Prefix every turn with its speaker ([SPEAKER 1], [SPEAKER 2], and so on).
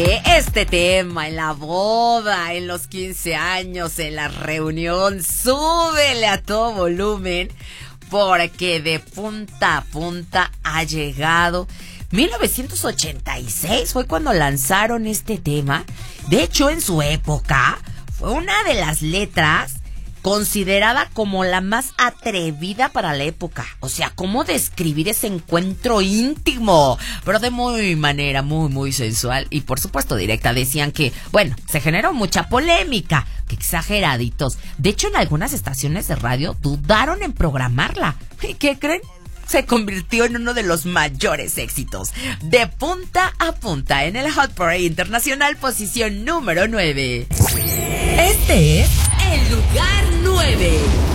[SPEAKER 1] este tema en la boda, en los 15 años, en la reunión, súbele a todo volumen, porque de punta a punta ha llegado. 1986 fue cuando lanzaron este tema. De hecho, en su época, fue una de las letras considerada como la más atrevida para la época. O sea, cómo describir ese encuentro íntimo, pero de manera muy sensual y por supuesto directa. Decían que, bueno, se generó mucha polémica, que exageraditos. De hecho, en algunas estaciones de radio dudaron en programarla. ¿Y qué creen? Se convirtió en uno de los mayores éxitos. De punta a punta en el Hot Parade Internacional, posición número 9. Este es el lugar 9.